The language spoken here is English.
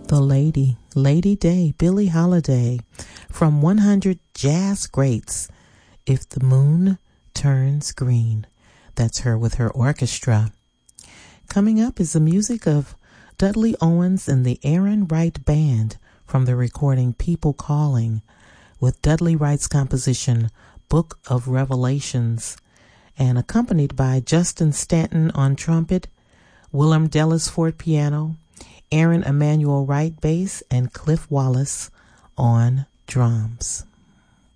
The Lady, Lady Day, Billie Holiday, from 100 Jazz Greats, If the Moon Turns Green. That's her with her orchestra. Coming up is the music of Dudley Owens and the Aaron Wright Band from the recording People Calling, with Dudley Wright's composition Book of Revelations, and accompanied by Justin Stanton on trumpet, Willem Dellisford piano, Aaron Emanuel Wright bass, and Cliff Wallace on drums.